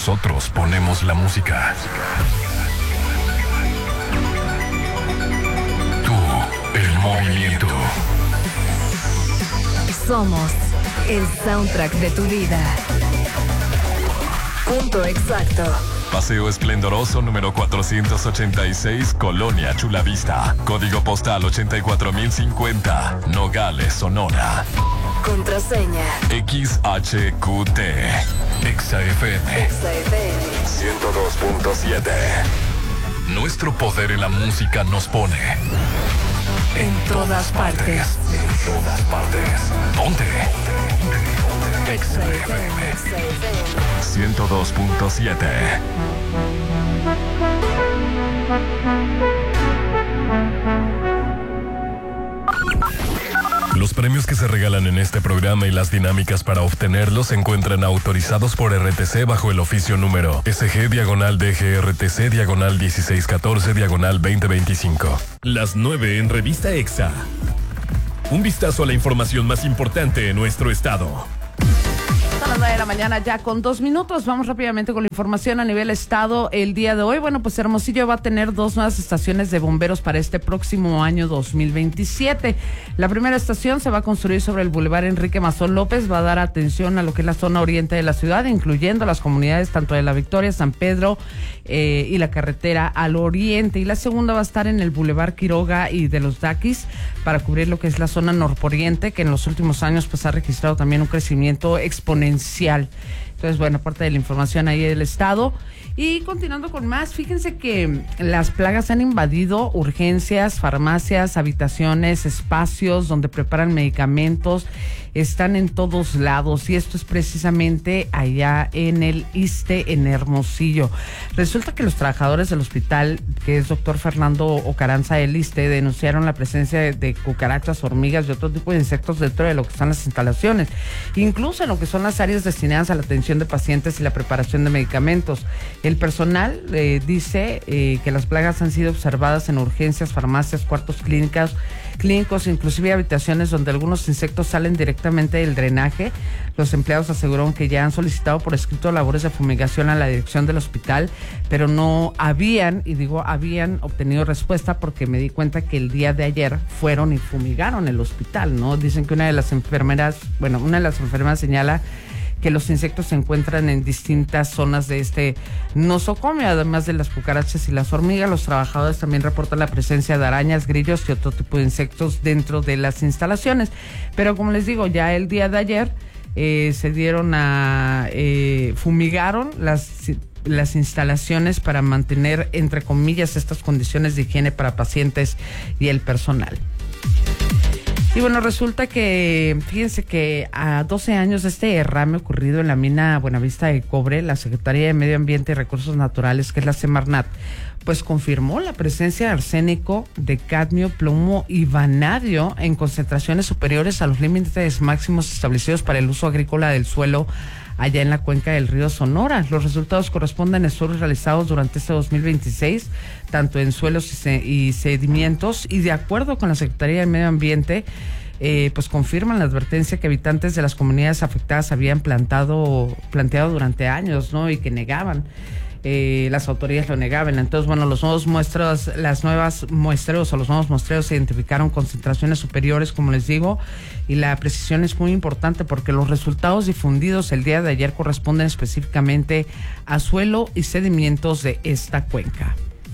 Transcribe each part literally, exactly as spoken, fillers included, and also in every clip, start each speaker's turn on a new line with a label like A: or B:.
A: Nosotros ponemos la música. Tú, el movimiento.
B: Somos el soundtrack de tu vida. Punto exacto.
A: Paseo Esplendoroso número cuatrocientos ochenta y seis, Colonia Chulavista. Código postal ochenta y cuatro mil cincuenta, Nogales, Sonora.
B: Contraseña
A: X H Q T. Exa F M.
B: Exa F M
A: ciento dos punto siete. Nuestro poder en la música nos pone en todas partes. En todas partes. ¿Dónde? Exa F M ciento dos punto siete. Los premios que se regalan en este programa y las dinámicas para obtenerlos se encuentran autorizados por R T C bajo el oficio número S G diagonal D G R T C diagonal dieciséis catorce diagonal veinte veinticinco. Las nueve en Revista Exa. Un vistazo a la información más importante en nuestro estado.
C: Son las nueve de la mañana ya con dos minutos. Vamos rápidamente con la información a nivel estado el día de hoy. Bueno, pues Hermosillo va a tener dos nuevas estaciones de bomberos para este próximo año dos mil veintisiete. La primera estación se va a construir sobre el Boulevard Enrique Mazón López. Va a dar atención a lo que es la zona oriente de la ciudad, incluyendo las comunidades tanto de La Victoria, San Pedro eh, y la carretera al oriente. Y la segunda va a estar en el Boulevard Quiroga y de los Daquis para cubrir lo que es la zona norporiente, que en los últimos años pues ha registrado también un crecimiento exponencial. Entonces, bueno, parte de la información ahí del estado. Y continuando con más, fíjense que las plagas han invadido urgencias, farmacias, habitaciones, espacios donde preparan medicamentos, están en todos lados y esto es precisamente allá en el ISSSTE en Hermosillo. Resulta que los trabajadores del hospital, que es doctor Fernando Ocaranza del ISSSTE, denunciaron la presencia de, de cucarachas, hormigas y otro tipo de insectos dentro de lo que son las instalaciones, incluso en lo que son las áreas destinadas a la atención de pacientes y la preparación de medicamentos. El personal eh, dice eh, que las plagas han sido observadas en urgencias, farmacias, cuartos clínicos, clínicos, inclusive habitaciones donde algunos insectos salen directamente del drenaje. Los empleados aseguraron que ya han solicitado por escrito labores de fumigación a la dirección del hospital, pero no habían, y digo habían obtenido respuesta porque me di cuenta que el día de ayer fueron y fumigaron el hospital, ¿no? Dicen que una de las enfermeras, bueno, una de las enfermeras señala que los insectos se encuentran en distintas zonas de este nosocomio, además de las cucarachas y las hormigas. Los trabajadores también reportan la presencia de arañas, grillos y otro tipo de insectos dentro de las instalaciones. Pero como les digo, ya el día de ayer eh, se dieron a eh, fumigaron las las instalaciones para mantener, entre comillas, estas condiciones de higiene para pacientes y el personal. Y bueno, resulta que, fíjense que a doce años de este derrame ocurrido en la mina Buenavista de Cobre, la Secretaría de Medio Ambiente y Recursos Naturales, que es la Semarnat, pues confirmó la presencia de arsénico, de cadmio, plomo y vanadio en concentraciones superiores a los límites máximos establecidos para el uso agrícola del suelo allá en la cuenca del río Sonora. Los resultados corresponden a estudios realizados durante este dos mil veintiséis, tanto en suelos y, se, y sedimentos, y de acuerdo con la Secretaría de Medio Ambiente, eh, pues confirman la advertencia que habitantes de las comunidades afectadas habían plantado, planteado durante años, ¿no? Y que negaban. Eh, las autoridades lo negaban. Entonces, bueno, los nuevos muestros, las nuevas muestreos o los nuevos muestreos se identificaron concentraciones superiores, como les digo, y la precisión es muy importante porque los resultados difundidos el día de ayer corresponden específicamente a suelo y sedimentos de esta cuenca.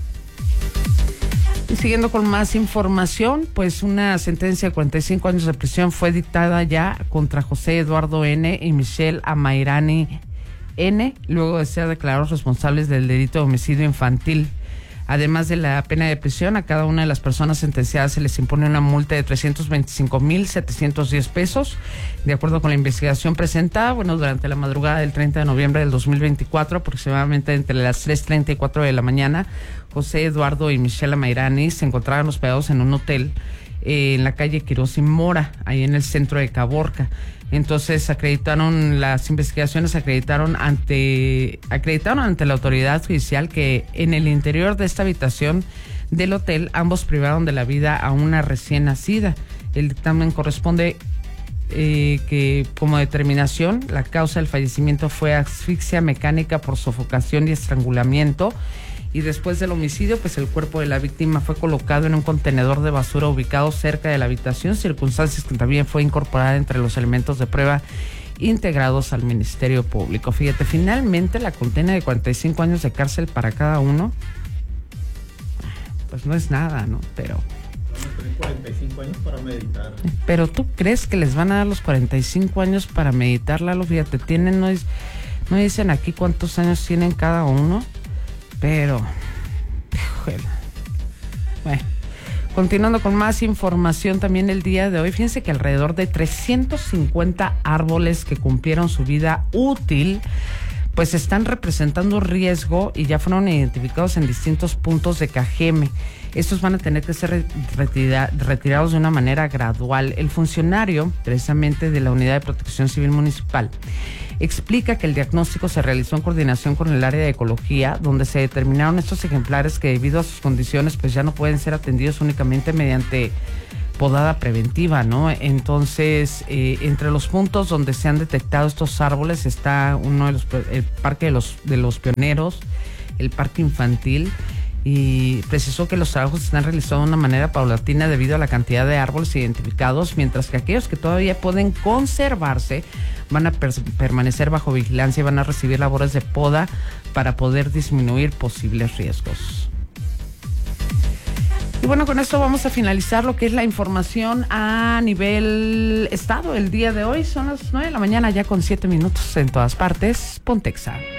C: Y siguiendo con más información, pues una sentencia de cuarenta y cinco años de prisión fue dictada ya contra José Eduardo N. y Michelle Amairani N, luego de ser declarados responsables del delito de homicidio infantil. Además de la pena de prisión, a cada una de las personas sentenciadas se les impone una multa de trescientos veinticinco mil setecientos diez pesos. De acuerdo con la investigación presentada, bueno, durante la madrugada del treinta de noviembre del dos mil veinticuatro, aproximadamente entre las tres treinta y cuatro de la mañana, José Eduardo y Michelle Amairani se encontraban hospedados en un hotel eh, en la calle Quirós y Mora, ahí en el centro de Caborca. Entonces acreditaron, las investigaciones acreditaron ante, acreditaron ante la autoridad judicial que en el interior de esta habitación del hotel ambos privaron de la vida a una recién nacida. El dictamen corresponde eh, que como determinación, la causa del fallecimiento fue asfixia mecánica por sofocación y estrangulamiento. Y después del homicidio, pues el cuerpo de la víctima fue colocado en un contenedor de basura ubicado cerca de la habitación, circunstancias que también fue incorporada entre los elementos de prueba integrados al Ministerio Público. Fíjate, finalmente la condena de cuarenta y cinco años de cárcel para cada uno, pues no es nada, ¿no? Pero...
D: cuarenta y cinco años para meditar.
C: Pero ¿tú crees que les van a dar los cuarenta y cinco años para meditar, Lalo? Fíjate, tienen, no, es, no dicen aquí cuántos años tienen cada uno, pero... Híjole. Bueno, continuando con más información también el día de hoy, fíjense que alrededor de trescientos cincuenta árboles que cumplieron su vida útil pues están representando riesgo y ya fueron identificados en distintos puntos de Cajeme. Estos van a tener que ser retira, retirados de una manera gradual. El funcionario, precisamente de la Unidad de Protección Civil Municipal, explica que el diagnóstico se realizó en coordinación con el área de ecología, donde se determinaron estos ejemplares que debido a sus condiciones pues ya no pueden ser atendidos únicamente mediante podada preventiva, ¿no? Entonces, eh, entre los puntos donde se han detectado estos árboles está uno de los, el Parque de los, de los Pioneros, el Parque Infantil, y precisó que los trabajos se están realizando de una manera paulatina debido a la cantidad de árboles identificados, mientras que aquellos que todavía pueden conservarse van a per- permanecer bajo vigilancia y van a recibir labores de poda para poder disminuir posibles riesgos. Y bueno, con esto vamos a finalizar lo que es la información a nivel estado el día de hoy. Son las nueve de la mañana ya con siete minutos en todas partes. Pontexa.